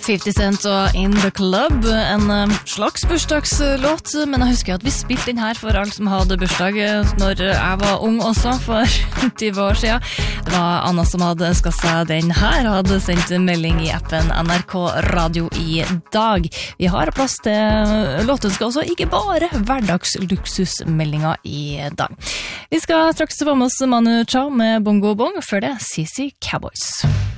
50 Cent og In The Club, en slags bursdagslåt, men jeg husker at vi spilte den her for alle som hadde bursdag når jeg var ung også, for 20 år siden. Det var Anna som hadde ønsket seg den her, og hadde sendt melding i appen NRK Radio i dag. Vi har plass til låtønsker også, ikke bare hverdagsluksusmeldinger i dag. Vi skal straks få med oss Manu Chao med Bongo Bong, før det CC Cowboys.